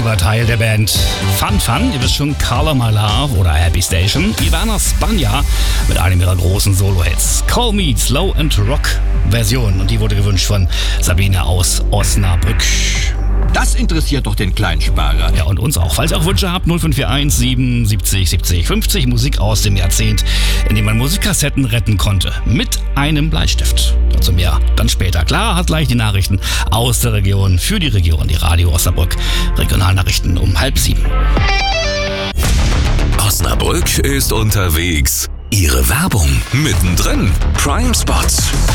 aktiver Teil der Band Fun Fun, ihr wisst schon, Color My Love oder Happy Station. Ivana Spanja mit einem ihrer großen Solo-Hits. Call Me Slow and Rock Version. Und die wurde gewünscht von Sabine aus Osnabrück. Das interessiert doch den Kleinsparer. Ja, und uns auch. Falls ihr auch Wünsche habt, 0541 77 70 50. Musik aus dem Jahrzehnt, in dem man Musikkassetten retten konnte. Mit einem Bleistift. Dazu mehr dann später. Clara hat gleich die Nachrichten aus der Region für die Region. Die Radio Osnabrück. Regionalnachrichten um 6:30. Osnabrück ist unterwegs. Ihre Werbung mittendrin. Prime Spots.